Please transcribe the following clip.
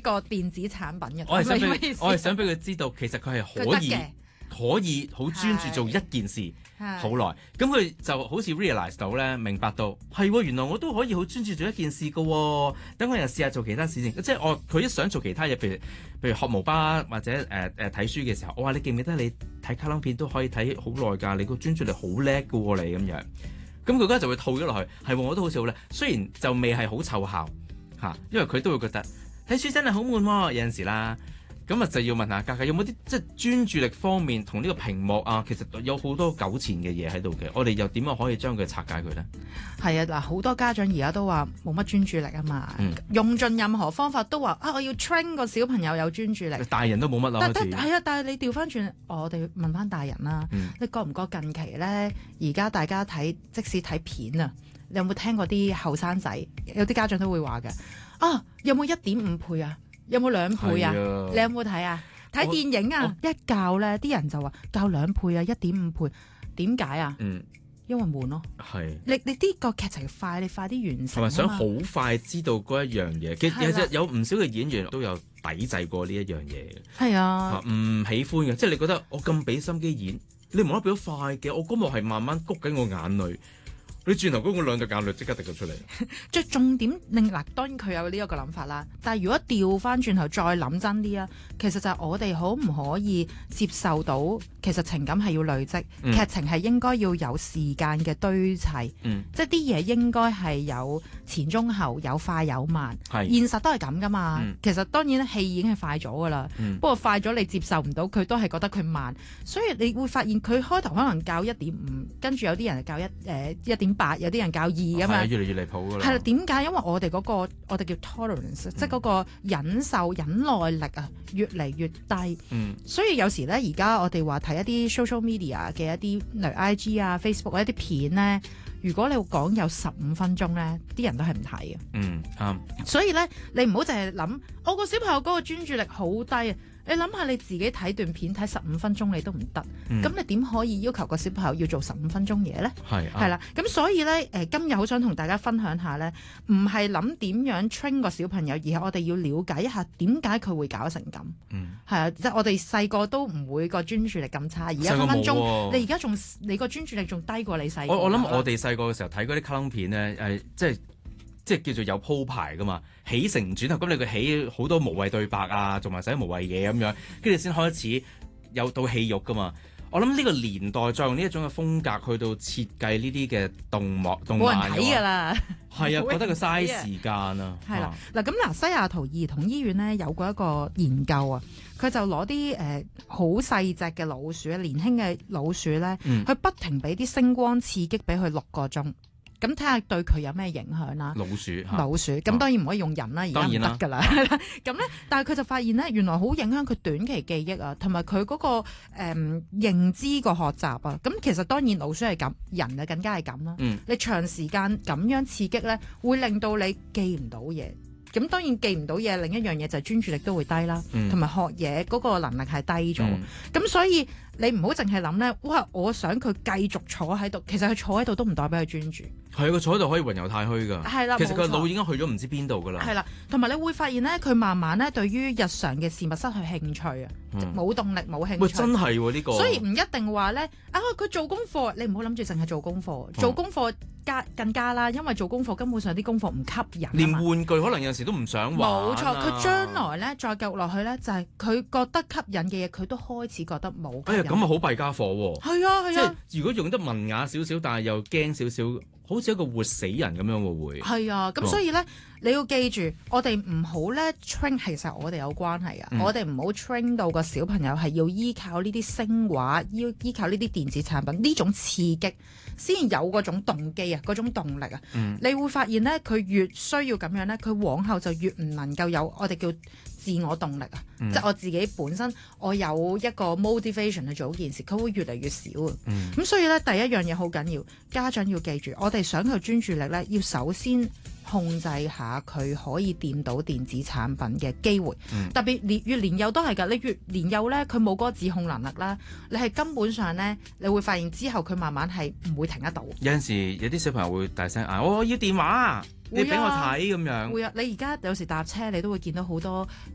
個電子產品嘅。 我係係想俾佢知道，其實佢係可以好專注做一件事好耐。咁佢就好似 realize 到咧，明白到係喎，原來我都可以好專注做一件事噶喎。等我又試下做其他事先。即係佢一想做其他嘢，譬如學毛筆或者睇書嘅時候，我話你記唔記得你睇卡通片都可以睇好耐㗎？你個專注力好叻㗎喎，你咁樣。咁佢嗰陣就會套咗落去，係喎，我都好似好叻。雖然就未係好奏效嚇，因為佢都會覺得睇書真係好悶喎，有陣時啦。咁啊就要問下嘉嘉有冇啲即係專注力方面同呢個屏幕啊，其實有好多糾纏嘅嘢喺度嘅。我哋又點樣可以將佢拆解佢咧？ 係啊，嗱，好多家長而家都話冇乜專注力啊嘛，用盡任何方法都話我要 train 個小朋友有專注力。 大人都冇乜啦， 係啊，但係你調翻轉，我哋問翻大人啦，你覺唔覺近期咧，而家大家即使睇片啊，你有冇聽過啲後生仔？有啲家長都會話嘅，有冇1.5倍啊？有冇2倍啊？你有冇睇啊？睇電影啊，一教咧，啲人就話教2倍啊，1.5倍，點解啊？因為悶咯。係。你啲個劇情快，你快啲完成。同埋想好快知道嗰一樣嘢，其實有唔少嘅演員都有抵制過呢一樣嘢嘅。 係啊。 唔喜歡嘅，即係你覺得我咁俾心機演，你冇得俾得快嘅，我嗰幕係慢慢谷緊我眼淚。你轉頭嗰個2滴眼淚即刻滴咗出嚟。 最重點當然佢有呢一個諗法啦。但係如果調翻轉頭再諗真啲啊，其實就係我哋可唔可以接受到，其實情感係要累積，劇情係應該要有時間嘅堆砌，即係啲嘢應該係有前中後，有快有慢。現實都係咁噶嘛。其實當然戲已經係快咗噶啦，不過快咗你接受唔到，佢都係覺得佢慢，所以你會發現佢開頭可能教1.5，跟住有啲人教1.8，有啲人教2咁樣， 越嚟越離譜噶啦。 係啦，點解？因為我哋我哋叫 tolerance，即係嗰個忍耐力啊，越嚟越低。所以有時咧，而家我哋話睇一啲 social media 嘅一啲，例如 IG 啊、Facebook 一啲片咧，如果你講有15分鐘咧，啲人都係唔睇嘅。啱。所以咧，你唔好淨係諗我個小朋友嗰個專注力好低啊！你諗下你自己睇段片睇15分鐘你都唔得，咁你點可以要求個小朋友要做15分鐘嘢咧？係啦，咁所以咧今日好想同大家分享下咧，唔係諗點樣 train 個小朋友，而係我哋要了解一下點解佢會搞成咁。係啊，即係我哋細個都唔會個專注力咁差，而家分分鐘你而家你個專注力仲低過你細個。我諗我哋細個嘅時候睇嗰啲卡通片咧，即係叫做有鋪排噶嘛，起承轉合，咁你佢起好多無謂對白啊，同埋寫無謂嘢咁樣，跟住先開始有到戲肉噶嘛。我諗呢個年代再用呢一種嘅風格去到設計呢啲嘅動漫冇人睇㗎啦。 係啊，覺得佢嘥時間啊。 係啦，嗱西雅圖兒童醫院咧有過一個研究啊，佢就攞啲好細隻嘅老鼠，年輕嘅老鼠咧，佢不停俾啲聲光刺激俾佢6個鐘。咁睇下對佢有咩影響啦？老鼠咁當然唔可以用人啦，而家唔得㗎啦。咁咧，但係佢就發現咧，原來好影響佢短期記憶啊，同埋佢嗰個認知個學習啊。咁其實當然老鼠係咁，人啊更加係咁啦。你長時間咁樣刺激咧，會令到你記唔到嘢。咁當然記唔到嘢，另一樣嘢就係專注力都會低啦，同埋學嘢嗰個能力係低咗。咁所以你唔好淨係諗咧，哇！我想佢繼續坐喺度，其實佢坐喺度都唔代表佢專注。係佢坐喺度可以雲遊太虛㗎。係啦，其實佢腦已經去咗唔知邊度㗎啦。係啦，同埋你會發現咧，佢慢慢咧對於日常嘅事物失去興趣啊，冇動力冇興趣。喂，真係喎呢個。所以唔一定話咧佢做功課，你唔好諗住淨係做功課，做功課更加啦，因為做功課根本上啲功課唔吸引。連玩具可能有時都唔想玩。冇錯，佢將來咧再繼續落去咧，就係佢覺得吸引嘅嘢，佢都開始覺得冇吸引。咁啊好弊家伙喎。係啊。即係如果用得文雅少少，但係又驚少少，好似一個活死人咁樣喎會。係啊，咁所以咧，你要記住，我哋唔好咧 train， 其實我哋有關係啊。我哋唔好 train 到個小朋友係要依靠呢啲聲畫，要依靠呢啲電子產品呢種刺激，先有嗰種動機啊，嗰種動力啊。你會發現咧，佢越需要咁樣咧，佢往後就越唔能夠有我哋叫自我動力啊。即係我自己本身，我有一個 motivation 去做件事，佢會越嚟越少啊。咁所以咧，第一樣嘢好緊要，家長要記住，我哋想佢專注力咧，要首先控制下佢可以掂到電子產品嘅機會。特別越年幼都係㗎，你越年幼咧，佢冇嗰個自控能力啦，你係根本上咧，你會發現之後佢慢慢係唔會停得到。有陣時有啲小朋友會大聲嗌：我要電話，你俾我睇咁樣。會啊！你而家有時搭車，你都會見到好多